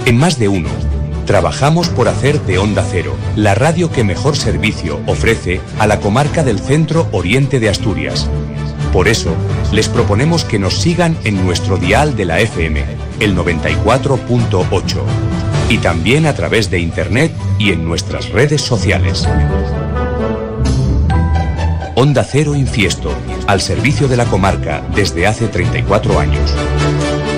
En Más de Uno, trabajamos por hacer de Onda Cero la radio que mejor servicio ofrece a la comarca del Centro Oriente de Asturias. Por eso, les proponemos que nos sigan en nuestro dial de la FM, el 94.8, y también a través de Internet y en nuestras redes sociales. Onda Cero Infiesto, al servicio de la comarca desde hace 34 años.